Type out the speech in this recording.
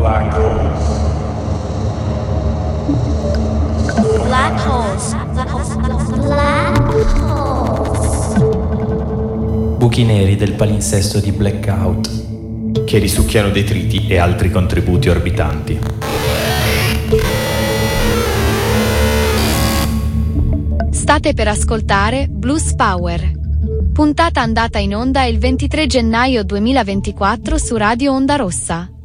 Black holes. Buchi neri del palinsesto di Blackout, che risucchiano detriti e altri contributi orbitanti. State per ascoltare Blues Power. Puntata andata in onda il 23 gennaio 2024 su Radio Onda Rossa.